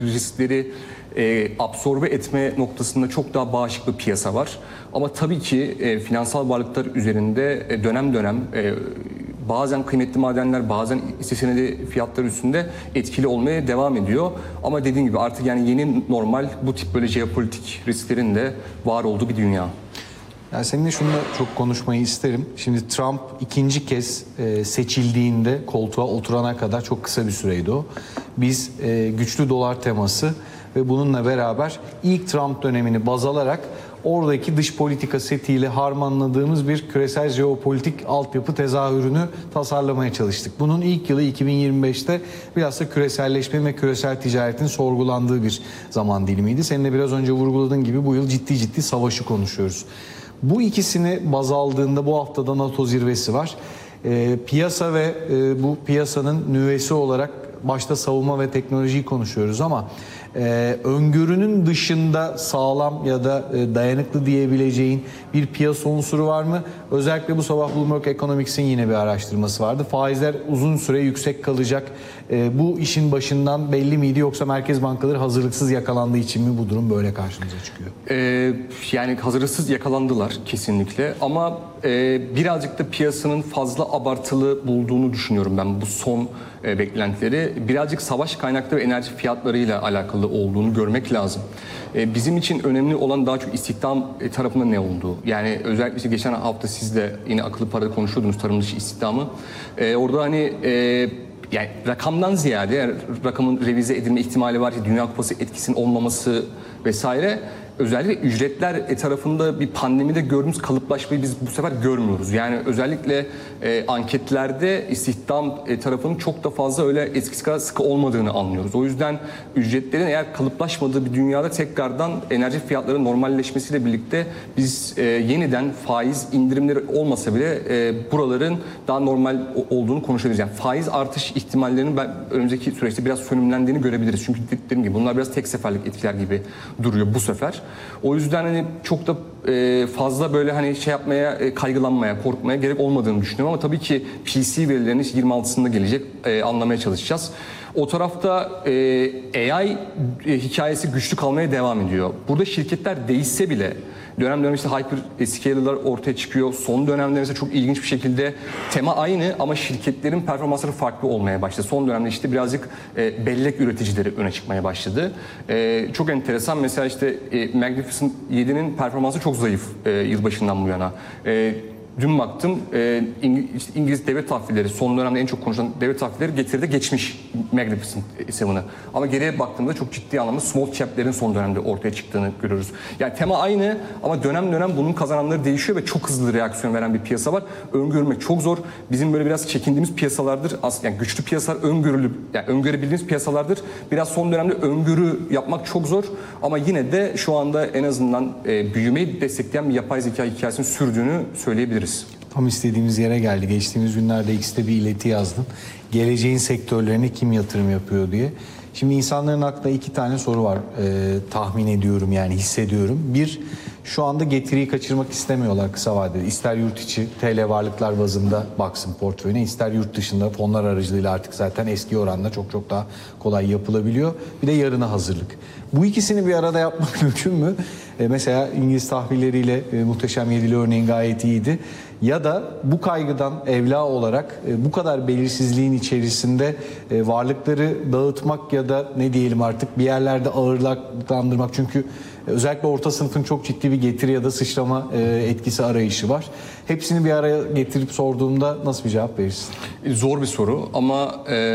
riskleri absorbe etme noktasında çok daha bağışıklı bir piyasa var. Ama tabii ki finansal varlıklar üzerinde dönem dönem bazen kıymetli madenler, bazen hisse senedi fiyatları üstünde etkili olmaya devam ediyor. Ama dediğim gibi artık yani yeni normal bu tip böyle jeopolitik risklerin de var olduğu bir dünya. Yani seninle şunu da çok konuşmayı isterim. Şimdi Trump ikinci kez seçildiğinde koltuğa oturana kadar çok kısa bir süreydi o. Biz güçlü dolar teması ve bununla beraber ilk Trump dönemini baz alarak oradaki dış politika setiyle harmanladığımız bir küresel jeopolitik altyapı tezahürünü tasarlamaya çalıştık. Bunun ilk yılı 2025'te bilhassa küreselleşme ve küresel ticaretin sorgulandığı bir zaman dilimiydi. Senin de biraz önce vurguladığın gibi bu yıl ciddi ciddi savaşı konuşuyoruz. Bu ikisini baz aldığında bu haftada NATO zirvesi var. Piyasa ve bu piyasanın nüvesi olarak başta savunma ve teknolojiyi konuşuyoruz ama öngörünün dışında sağlam ya da dayanıklı diyebileceğin bir piyasa unsuru var mı? Özellikle bu sabah Bloomberg Economics'in yine bir araştırması vardı. Faizler uzun süre yüksek kalacak. Bu işin başından belli miydi yoksa merkez bankaları hazırlıksız yakalandığı için mi bu durum böyle karşımıza çıkıyor? Yani hazırlıksız yakalandılar kesinlikle ama birazcık da piyasanın fazla abartılı bulduğunu düşünüyorum ben bu son beklentileri. Birazcık savaş kaynaklı ve enerji fiyatlarıyla alakalı olduğunu görmek lazım. Bizim için önemli olan daha çok istihdam tarafında ne olduğu. Yani özellikle işte geçen hafta siz de yine akıllı parada konuşuyordunuz tarım dışı istihdamı. Orada hani yani rakamdan ziyade yani rakamın revize edilme ihtimali var ki Dünya Kupası etkisinin olmaması vesaire. Özellikle ücretler tarafında bir pandemide gördüğümüz kalıplaşmayı biz bu sefer görmüyoruz. Yani özellikle anketlerde istihdam tarafının çok da fazla öyle eskisi kadar sıkı olmadığını anlıyoruz. O yüzden ücretlerin eğer kalıplaşmadığı bir dünyada tekrardan enerji fiyatlarının normalleşmesiyle birlikte biz yeniden faiz indirimleri olmasa bile buraların daha normal olduğunu konuşabiliriz. Yani faiz artış ihtimallerinin önümüzdeki süreçte biraz sönümlendiğini görebiliriz. Çünkü dediğim gibi bunlar biraz tek seferlik etkiler gibi duruyor bu sefer. O yüzden hani çok da fazla böyle hani şey yapmaya, kaygılanmaya, korkmaya gerek olmadığını düşünüyorum ama tabii ki PC verilerinin 26'sında gelecek, anlamaya çalışacağız. O tarafta AI hikayesi güçlü kalmaya devam ediyor. Burada şirketler değişse bile dönem dönem işte hyperscaler'lar ortaya çıkıyor. Son dönemde mesela çok ilginç bir şekilde tema aynı ama şirketlerin performansları farklı olmaya başladı. Son dönemde işte birazcık bellek üreticileri öne çıkmaya başladı. Çok enteresan mesela işte Magnificent 7'nin performansı çok zayıf yılbaşından bu yana. Dün baktım İngiliz devlet tahvilleri son dönemde en çok konuşulan devlet tahvilleri getiride geçmiş Magnificent 7'ı. Ama geriye baktığımda çok ciddi anlamda small cap'lerin son dönemde ortaya çıktığını görüyoruz. Yani tema aynı ama dönem dönem bunun kazananları değişiyor ve çok hızlı reaksiyon veren bir piyasa var. Öngörmek çok zor. Bizim böyle biraz çekindiğimiz piyasalardır. Yani güçlü piyasalar yani öngörebildiğimiz piyasalardır. Biraz son dönemde öngörü yapmak çok zor ama yine de şu anda en azından büyümeyi destekleyen bir yapay zeka hikayesinin sürdüğünü söyleyebiliriz. Tam istediğimiz yere geldi. Geçtiğimiz günlerde X'te bir ileti yazdım. Geleceğin sektörlerine kim yatırım yapıyor diye. Şimdi insanların aklında iki tane soru var. Tahmin ediyorum yani hissediyorum. Bir, şu anda getiriyi kaçırmak istemiyorlar kısa vadede. İster yurt içi TL varlıklar bazında baksın portföyüne, ister yurt dışında fonlar aracılığıyla artık zaten eski oranla çok çok daha kolay yapılabiliyor. Bir de yarına hazırlık. Bu ikisini bir arada yapmak mümkün mü? Mesela İngiliz tahvilleriyle muhteşem yedili örneğin gayet iyiydi. Ya da bu kaygıdan evla olarak bu kadar belirsizliğin içerisinde varlıkları dağıtmak ya da ne diyelim artık bir yerlerde ağırlandırmak. Çünkü özellikle orta sınıfın çok ciddi bir getiri ya da sıçrama etkisi arayışı var. Hepsini bir araya getirip sorduğumda nasıl bir cevap verirsin? Zor bir soru ama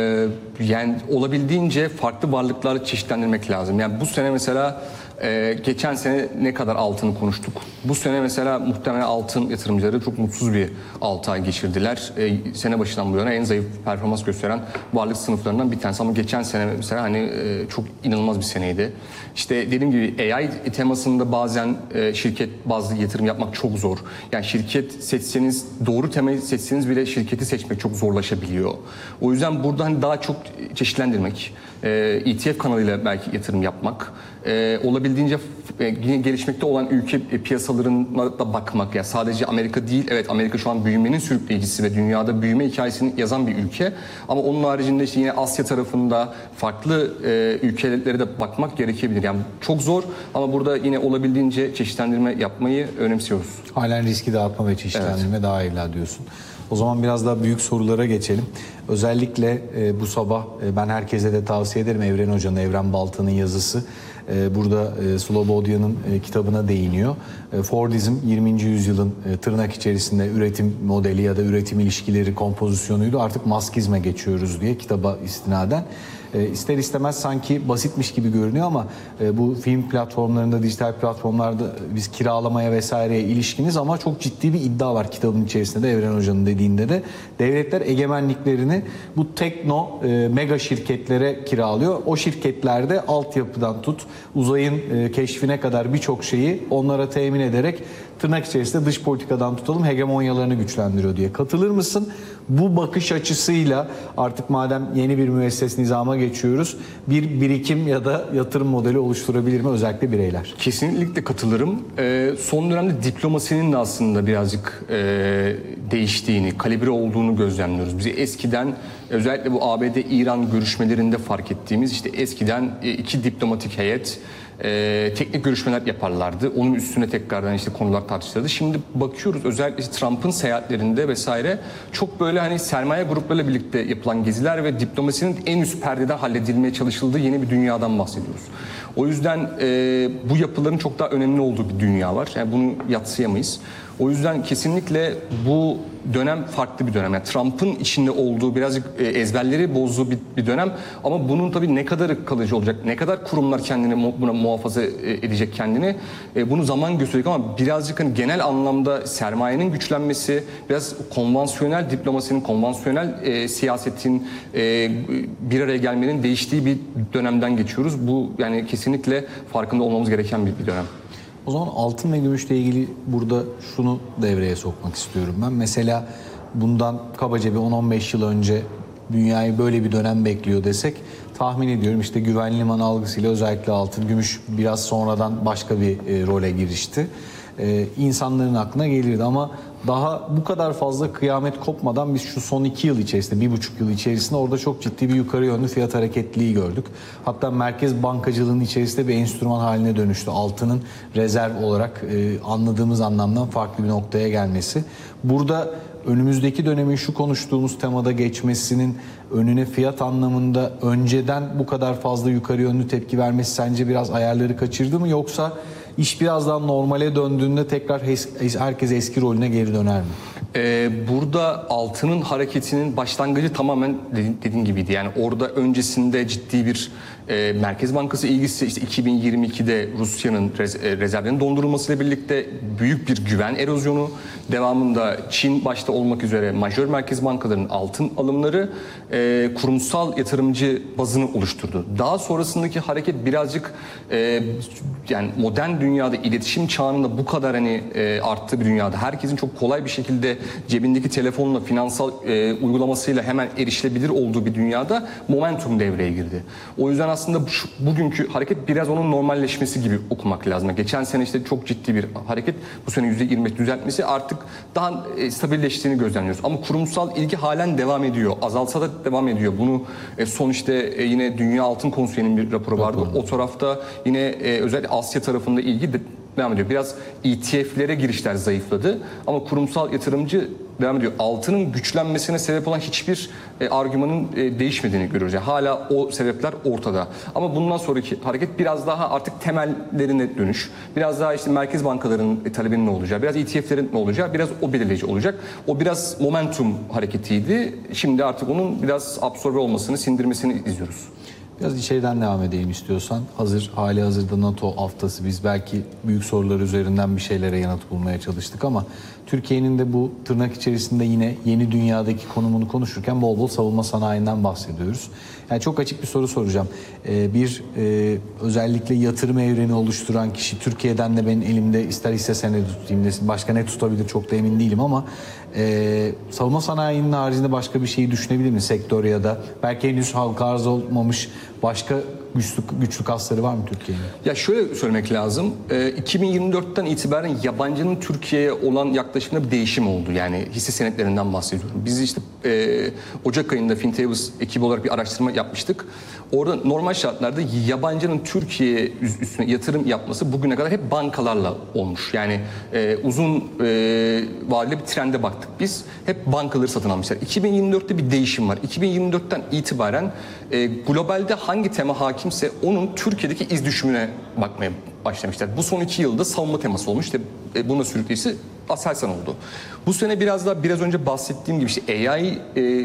yani olabildiğince farklı varlıklarla çeşitlendirmek lazım. Yani bu sene mesela geçen sene ne kadar altını konuştuk. Bu sene mesela muhtemelen altın yatırımcıları çok mutsuz bir 6 ay geçirdiler. Sene başından bu yana en zayıf performans gösteren varlık sınıflarından bir tanesi. Ama geçen sene mesela hani çok inanılmaz bir seneydi. İşte dediğim gibi AI temasında bazen şirket bazlı yatırım yapmak çok zor. Yani şirket seçseniz, doğru temayı seçseniz bile şirketi seçmek çok zorlaşabiliyor. O yüzden burada hani daha çok çeşitlendirmek, ETF kanalıyla belki yatırım yapmak, olabildiğince gelişmekte olan ülke piyasalarına da bakmak. Yani sadece Amerika değil, evet Amerika şu an büyümenin sürükleyicisi ve dünyada büyüme hikayesini yazan bir ülke. Ama onun haricinde işte yine Asya tarafında farklı ülkelere de bakmak gerekebilir. Yani çok zor ama burada yine olabildiğince çeşitlendirme yapmayı önemsiyoruz. Halen riski dağıtma ve çeşitlendirme daha evla diyorsun. O zaman biraz daha büyük sorulara geçelim. Özellikle bu sabah ben herkese de tavsiye ederim Evren Hoca'nın, Evren Balta'nın yazısı. Burada Slobodia'nın kitabına değiniyor. Fordizm 20. yüzyılın tırnak içerisinde üretim modeli ya da üretim ilişkileri kompozisyonuydu. Artık maskizme geçiyoruz diye kitaba istinaden. İster istemez sanki basitmiş gibi görünüyor ama bu film platformlarında, dijital platformlarda biz kiralamaya vesaireye ilişkiniz ama çok ciddi bir iddia var kitabın içerisinde de Evren Hoca'nın dediğinde de. Devletler egemenliklerini bu tekno mega şirketlere kiralıyor. O şirketlerde altyapıdan tut, uzayın keşfine kadar birçok şeyi onlara temin ederek tırnak içerisinde dış politikadan tutalım hegemonyalarını güçlendiriyor diye. Katılır mısın? Bu bakış açısıyla artık madem yeni bir müesses nizama geçiyoruz, bir birikim ya da yatırım modeli oluşturabilir mi özellikle bireyler? Kesinlikle katılırım. Son dönemde diplomasinin de aslında birazcık değiştiğini, kalibre olduğunu gözlemliyoruz. Biz eskiden özellikle bu ABD-İran görüşmelerinde fark ettiğimiz işte eskiden iki diplomatik heyet teknik görüşmeler yaparlardı. Onun üstüne tekrardan işte konular tartışılırdı. Şimdi bakıyoruz özellikle Trump'ın seyahatlerinde vesaire çok böyle hani sermaye gruplarıyla birlikte yapılan geziler ve diplomasinin en üst perdeden halledilmeye çalışıldığı yeni bir dünyadan bahsediyoruz. O yüzden bu yapıların çok daha önemli olduğu bir dünya var. Yani bunu yadsıyamayız. O yüzden kesinlikle bu dönem farklı bir dönem. Yani Trump'ın içinde olduğu birazcık ezberleri bozduğu bir dönem. Ama bunun tabii ne kadar kalıcı olacak, ne kadar kurumlar kendini buna muhafaza edecek kendini bunu zaman gösterecek ama birazcık hani genel anlamda sermayenin güçlenmesi, biraz konvansiyonel diplomasinin, konvansiyonel siyasetin bir araya gelmenin değiştiği bir dönemden geçiyoruz. Bu yani kesinlikle farkında olmamız gereken bir dönem. O zaman altın ve gümüşle ilgili burada şunu devreye sokmak istiyorum ben. Mesela bundan kabaca bir 10-15 yıl önce dünyayı böyle bir dönem bekliyor desek tahmin ediyorum işte güvenli liman algısıyla özellikle altın, gümüş biraz sonradan başka bir role girişti. İnsanların aklına gelirdi ama daha bu kadar fazla kıyamet kopmadan biz şu son 2 yıl içerisinde, 1,5 yıl içerisinde orada çok ciddi bir yukarı yönlü fiyat hareketliliği gördük. Hatta merkez bankacılığının içerisinde bir enstrüman haline dönüştü. Altının rezerv olarak anladığımız anlamdan farklı bir noktaya gelmesi. Burada önümüzdeki dönemin şu konuştuğumuz temada geçmesinin önüne fiyat anlamında önceden bu kadar fazla yukarı yönlü tepki vermesi sence biraz ayarları kaçırdı mı? Yoksa iş birazdan normale döndüğünde tekrar herkes eski rolüne geri döner mi? Burada altının hareketinin başlangıcı tamamen dediğin gibiydi. Yani orada öncesinde ciddi bir Merkez Bankası ilgisi, işte 2022'de Rusya'nın rezervlerinin dondurulmasıyla birlikte büyük bir güven erozyonu, devamında Çin başta olmak üzere majör merkez bankalarının altın alımları kurumsal yatırımcı bazını oluşturdu. Daha sonrasındaki hareket birazcık yani modern dünyada iletişim çağında bu kadar hani arttığı bir dünyada herkesin çok kolay bir şekilde cebindeki telefonla finansal uygulamasıyla hemen erişilebilir olduğu bir dünyada momentum devreye girdi. O yüzden aslında bugünkü hareket biraz onun normalleşmesi gibi okumak lazım. Geçen sene işte çok ciddi bir hareket, bu sene %25 düzeltmesi artık daha stabilleştiğini gözlemliyoruz. Ama kurumsal ilgi halen devam ediyor. Azalsa da devam ediyor. Bunu son işte yine Dünya Altın Konseyi'nin bir raporu vardı. O tarafta yine özellikle Asya tarafında ilgi devam ediyor. Biraz ETF'lere girişler zayıfladı ama kurumsal yatırımcı devam ediyor. Altının güçlenmesine sebep olan hiçbir argümanın değişmediğini görüyoruz. Yani hala o sebepler ortada. Ama bundan sonraki hareket biraz daha artık temellerine dönüş. Biraz daha işte merkez bankalarının talebinin ne olacağı, biraz ETF'lerin ne olacağı, biraz o belirleyici olacak. O biraz momentum hareketiydi. Şimdi artık onun biraz absorbe olmasını, sindirmesini izliyoruz. Biraz içeriden devam edeyim istiyorsan. Hali hazırda NATO haftası, biz belki büyük sorular üzerinden bir şeylere yanıt bulmaya çalıştık ama Türkiye'nin de bu tırnak içerisinde yine yeni dünyadaki konumunu konuşurken bol bol savunma sanayinden bahsediyoruz. Yani çok açık bir soru soracağım. Özellikle yatırım evreni oluşturan kişi Türkiye'den de benim elimde ister hisse senedi tutayım desin. Başka ne tutabilir çok da emin değilim ama savunma sanayinin haricinde başka bir şeyi düşünebilir mi sektör ya da belki henüz halka arz olmamış başka güçlü kasları var mı Türkiye'nin? Ya şöyle söylemek lazım. 2024'ten itibaren yabancının Türkiye'ye olan yaklaşımında bir değişim oldu. Yani hisse senetlerinden bahsediyorum. Biz işte Ocak ayında Fintables ekibi olarak bir araştırma yapmıştık. Orada normal şartlarda yabancının Türkiye'ye üstüne yatırım yapması bugüne kadar hep bankalarla olmuş. Yani uzun vadeli bir trende baktık biz. Hep bankaları satın almışlar. 2024'te bir değişim var. 2024'ten itibaren globalde hangi tema hakimse onun Türkiye'deki iz düşümüne bakmaya başlamışlar. Bu son 2 yılda savunma teması olmuş. İşte buna sürükleyicisi Aselsan oldu. Bu sene biraz önce bahsettiğim gibi işte AI